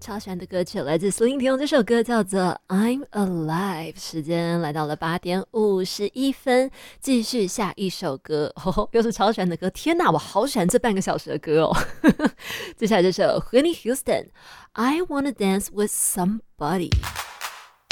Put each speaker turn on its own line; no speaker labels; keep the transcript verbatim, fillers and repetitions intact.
超喜欢的歌曲来自 Celine Dion，这首歌叫做 I'm Alive。时间来到了八点五十一分，继续下一首歌，哦，又是超喜欢的歌。天哪，我好喜欢这半个小时的歌哦！接下来这首 Whitney Houston，I Wanna Dance with Somebody。